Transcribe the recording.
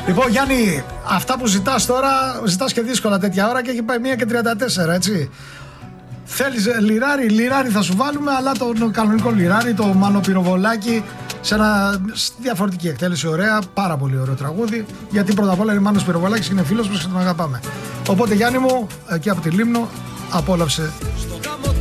Λοιπόν, Γιάννη, αυτά που ζητάς τώρα, ζητάς και δύσκολα τέτοια ώρα και έχει πάει 1:34, έτσι. Θέλεις λιράρι θα σου βάλουμε, αλλά το κανονικό λιράρι, το Μάνο Πυροβολάκη, σε διαφορετική εκτέλεση, ωραία, πάρα πολύ ωραίο τραγούδι, γιατί πρώτα απ' όλα είναι Μάνος Πυροβολάκης και είναι φίλος μας και τον αγαπάμε. Οπότε, Γιάννη μου, εκεί από τη Λίμνο, απόλαυσε